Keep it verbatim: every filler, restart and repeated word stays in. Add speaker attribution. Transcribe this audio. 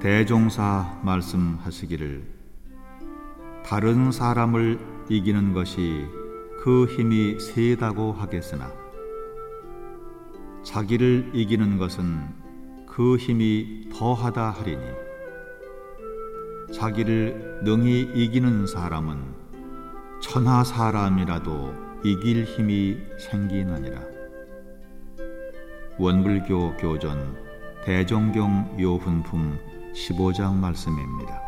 Speaker 1: 대종사 말씀하시기를 다른 사람을 이기는 것이 그 힘이 세다고 하겠으나 자기를 이기는 것은 그 힘이 더하다 하리니 자기를 능히 이기는 사람은 천하 사람이라도 이길 힘이 생기느니라. 원불교 교전 대종경 요훈품 십오 장 말씀입니다.